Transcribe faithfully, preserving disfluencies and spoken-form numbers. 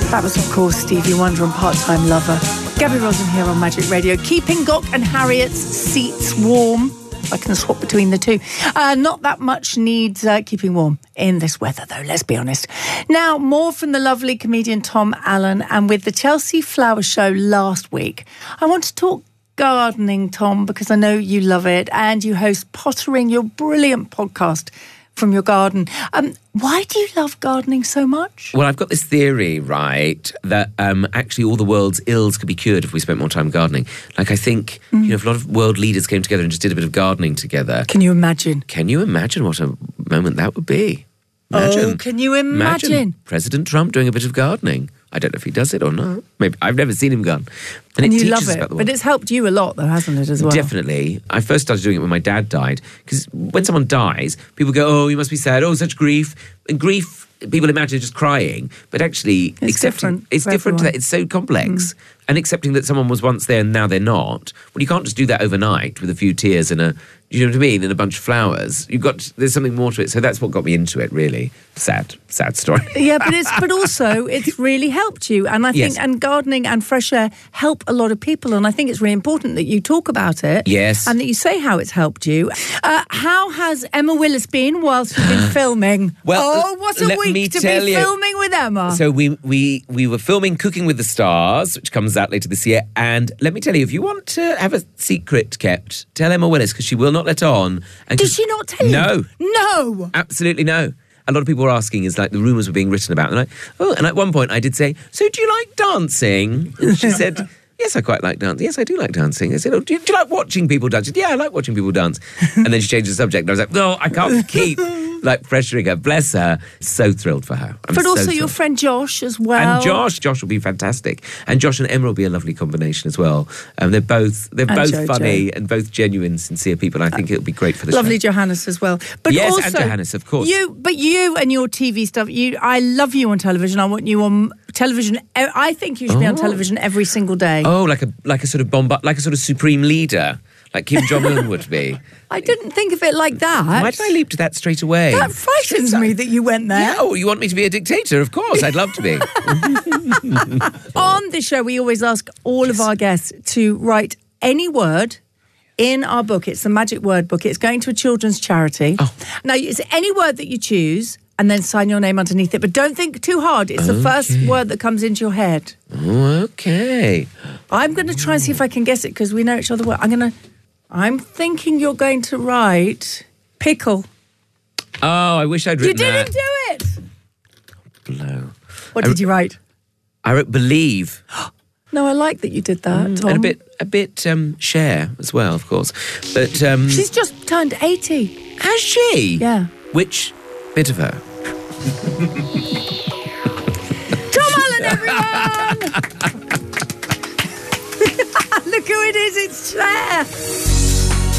That was, of course, Stevie Wonder and Part-Time Lover. Gabby Rosen here on Magic Radio, keeping Gok and Harriet's seats warm. I can swap between the two. Uh, not that much needs uh, keeping warm in this weather, though, let's be honest. Now, more from the lovely comedian Tom Allen, and with the Chelsea Flower Show last week, I want to talk gardening, Tom, because I know you love it, and you host Pottering, your brilliant podcast from your garden. Um, why do you love gardening so much? Well, I've got this theory, right, that um, actually all the world's ills could be cured if we spent more time gardening. Like, I think, mm. you know, if a lot of world leaders came together and just did a bit of gardening together. Can you imagine? Can you imagine what a moment that would be? Imagine. Oh, can you imagine? imagine President Trump doing a bit of gardening. I don't know if he does it or not. Maybe I've never seen him garden. And, and it you teaches love it, about the but it's helped you a lot, though, hasn't it, as well? Definitely. I first started doing it when my dad died, because when someone dies, people go, "Oh, you must be sad. Oh, such grief." And grief, people imagine just crying, but actually, it's accepting different. It's different to that. It's so complex, mm. and accepting that someone was once there and now they're not. Well, you can't just do that overnight with a few tears and a, you know what I mean, and a bunch of flowers. You've got there's something more to it. So that's what got me into it. Really sad, sad story. Yeah, but it's but also it's really helped you, and I think yes. and gardening and fresh air help a lot of people, and I think it's really important that you talk about it. Yes, and that you say how it's helped you. Uh, how has Emma Willis been whilst you've been filming? Well, oh, what a let week me to tell be you. filming with Emma. So we we we were filming Cooking with the Stars, which comes out later this year. And let me tell you, if you want to have a secret kept, tell Emma Willis, because she will not let on. And Did she not tell you? No, no, absolutely no. A lot of people were asking, is like the rumours were being written about, and I oh, and at one point I did say, "So do you like dancing?" And she said, "Yes, I quite like dancing. Yes, I do like dancing." I said, "Oh, do you, do you like watching people dance?" She said, "Yeah, I like watching people dance." And then she changed the subject, and I was like, "No, I can't keep like pressuring her." Bless her. So thrilled for her. I'm but also so your thrilled. friend Josh as well. And Josh, Josh will be fantastic. And Josh and Emma will be a lovely combination as well. Um, they're both they're And both Jojo. funny and both genuine, sincere people. And I think it'll be great for the Lovely show. Johannes as well. But yes, also, and Johannes, of course. You, but you and your T V stuff. You, I love you on television. I want you on television. I think you should oh. be on television every single day. Oh, like a like a sort of bomb, like a sort of supreme leader, like Kim Jong Un would be. I didn't think of it like that. Why did I leap to that straight away? That frightens me that you went there. Yeah, oh, you want me to be a dictator? Of course, I'd love to be. On this show, we always ask all yes. of our guests to write any word in our book. It's the Magic Word Book. It's going to a children's charity. Oh. Now, it's any word that you choose, and then sign your name underneath it. But don't think too hard. It's okay. the first word that comes into your head. Oh, okay. I'm going to try and see if I can guess it, because we know each other well. I'm going to... I'm thinking you're going to write pickle. Oh, I wish I'd written that. You didn't that. do it! Blow. What I did you write? I wrote believe. No, I like that you did that, mm, Tom. And a bit, a bit um, share as well, of course. But um, she's just turned eighty. Has she? Yeah. Which bit of her? Tom Allen, everyone! Look who it is, it's Cher!